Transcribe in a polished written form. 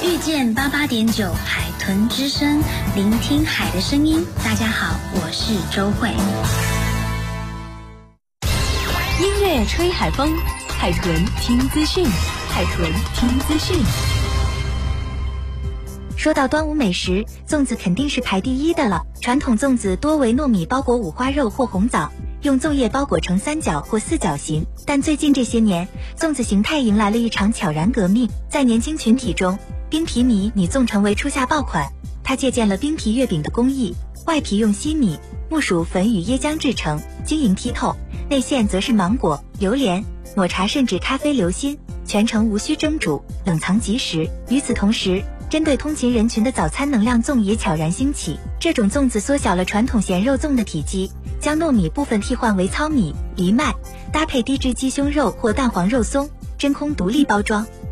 遇见88.9海豚之声，聆听海的声音。大家好，我是周慧。 音乐吹海风，海豚听资讯，海豚听资讯。 说到端午美食，粽子肯定是排第一的了。传统粽子多为糯米包裹五花肉或红枣，用粽叶包裹成三角或四角形。但最近这些年，粽子形态迎来了一场悄然革命。在年轻群体中，冰皮米粽成为初夏爆款。它借鉴了冰皮月饼的工艺，外皮用西米、木薯粉与椰浆制成，晶莹剔透，内馅则是芒果、榴莲、抹茶甚至咖啡流心，全程无需蒸煮，冷藏即食。与此同时，针对通勤人群的早餐能量粽也悄然兴起。这种粽子缩小了传统咸肉粽的体积，将糯米部分替换为糙米、藜麦，搭配低脂鸡胸肉或蛋黄肉松，真空独立包装。